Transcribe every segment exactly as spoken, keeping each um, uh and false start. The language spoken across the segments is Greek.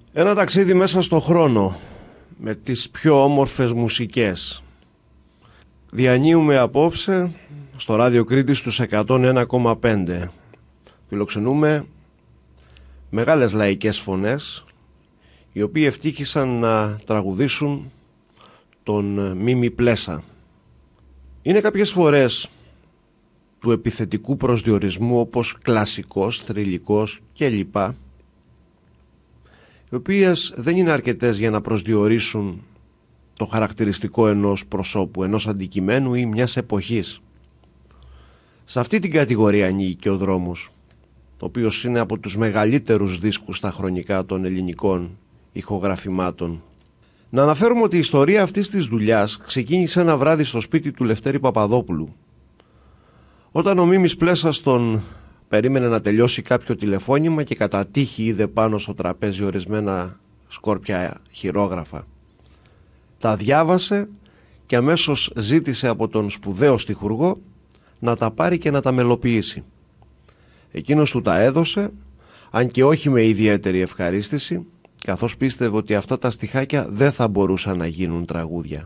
Ένα ταξίδι μέσα στο χρόνο με τις πιο όμορφες μουσικές. Διανύουμε απόψε στο Ράδιο Κρήτης στους εκατόν ένα κόμμα πέντε. Φιλοξενούμε μεγάλες λαϊκές φωνές, οι οποίοι ευτύχησαν να τραγουδήσουν τον Μίμη Πλέσα. Είναι κάποιες φορές του επιθετικού προσδιορισμού, όπως κλασικός, θρυλικός κλπ, οι οποίες δεν είναι αρκετές για να προσδιορίσουν το χαρακτηριστικό ενός προσώπου, ενός αντικειμένου ή μιας εποχής. Σε αυτή την κατηγορία ανήκει και ο Δρόμος, ο οποίος είναι από τους μεγαλύτερους δίσκους στα χρονικά των ελληνικών ηχογραφημάτων. Να αναφέρουμε ότι η ιστορία αυτής της δουλειάς ξεκίνησε ένα βράδυ στο σπίτι του Λευτέρη Παπαδόπουλου. Όταν ο Μίμης Πλέσας τον περίμενε να τελειώσει κάποιο τηλεφώνημα και κατά τύχη είδε πάνω στο τραπέζι ορισμένα σκόρπια χειρόγραφα. Τα διάβασε και αμέσως ζήτησε από τον σπουδαίο στιχουργό να τα πάρει και να τα μελοποιήσει. Εκείνος του τα έδωσε, αν και όχι με ιδιαίτερη ευχαρίστηση, καθώς πίστευε ότι αυτά τα στιχάκια δεν θα μπορούσαν να γίνουν τραγούδια.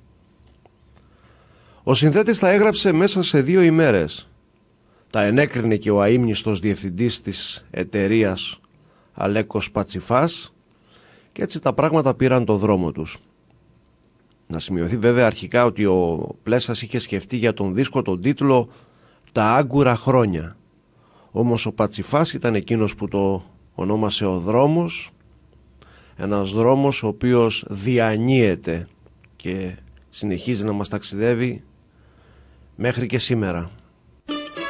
Ο συνθέτης τα έγραψε μέσα σε δύο ημέρες. Τα ενέκρινε και ο αείμνηστος διευθυντής της εταιρείας Αλέκος Πατσιφάς και έτσι τα πράγματα πήραν το δρόμο τους. Να σημειωθεί βέβαια αρχικά ότι ο Πλέσας είχε σκεφτεί για τον δίσκο τον τίτλο «Τα άγκουρα χρόνια». Όμως ο Πατσιφάς ήταν εκείνος που το ονόμασε ο δρόμος, ένας δρόμος ο οποίος διανύεται και συνεχίζει να μας ταξιδεύει μέχρι και σήμερα.